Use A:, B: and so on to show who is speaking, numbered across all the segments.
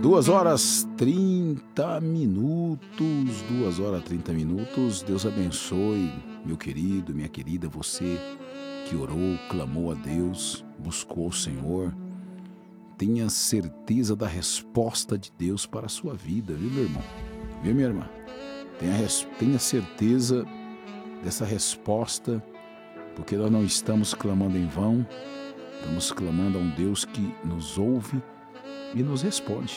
A: 2h30. Deus abençoe, meu querido, minha querida, você que orou, clamou a Deus, buscou o Senhor. Tenha certeza da resposta de Deus para a sua vida, viu, meu irmão? Viu, minha irmã? Tenha certeza dessa resposta, porque nós não estamos clamando em vão, estamos clamando a um Deus que nos ouve e nos responde.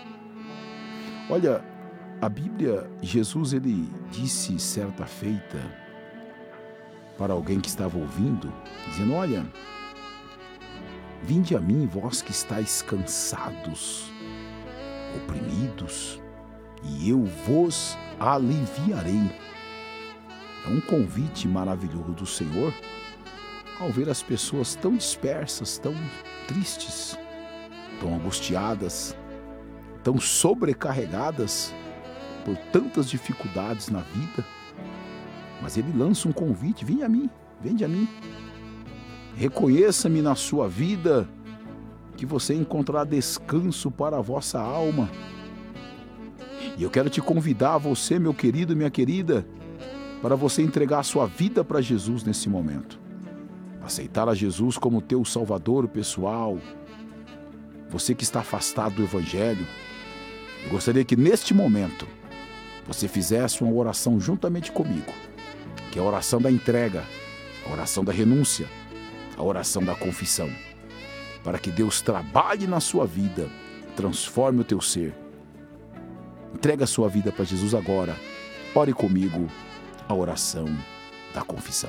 A: Olha, a Bíblia, Jesus, ele disse certa feita para alguém que estava ouvindo, dizendo: olha, vinde a mim, vós que estáis cansados, oprimidos, e eu vos aliviarei. É um convite maravilhoso do Senhor ao ver as pessoas tão dispersas, tão tristes, tão angustiadas, tão sobrecarregadas por tantas dificuldades na vida. Mas Ele lança um convite: vinde a mim, vende a mim. Reconheça-me na sua vida, que você encontrará descanso para a vossa alma. E eu quero te convidar, você, meu querido, minha querida, para você entregar a sua vida para Jesus nesse momento. Aceitar a Jesus como teu Salvador pessoal. Você que está afastado do Evangelho, eu gostaria que neste momento você fizesse uma oração juntamente comigo, que é a oração da entrega, a oração da renúncia, a oração da confissão, para que Deus trabalhe na sua vida, transforme o teu ser. Entrega a sua vida para Jesus agora. Ore comigo a oração da confissão.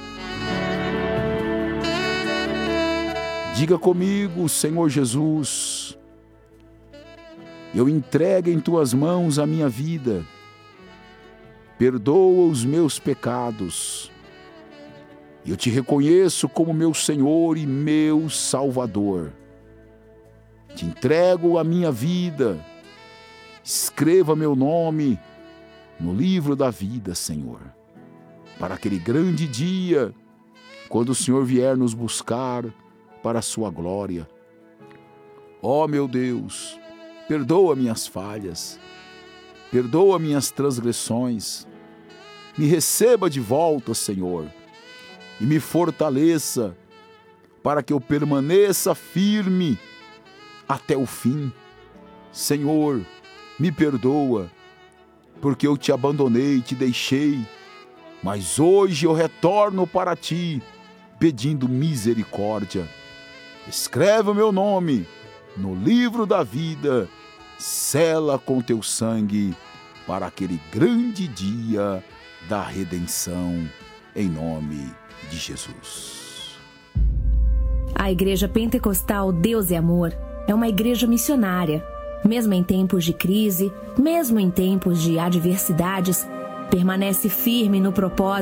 A: Diga comigo: Senhor Jesus, eu entrego em tuas mãos a minha vida. Perdoa os meus pecados. Eu te reconheço como meu Senhor e meu Salvador. Te entrego a minha vida. Escreva meu nome no livro da vida, Senhor, para aquele grande dia, quando o Senhor vier nos buscar para a sua glória. Ó meu Deus, perdoa minhas falhas, perdoa minhas transgressões, me receba de volta, Senhor, e me fortaleça para que eu permaneça firme até o fim. Senhor, me perdoa, porque eu te abandonei, te deixei, mas hoje eu retorno para ti, pedindo misericórdia. Escreve o meu nome no livro da vida, sela com teu sangue para aquele grande dia da redenção, em nome de Jesus.
B: A Igreja Pentecostal Deus é Amor é uma igreja missionária. Mesmo em tempos de crise, mesmo em tempos de adversidades, permanece firme no propósito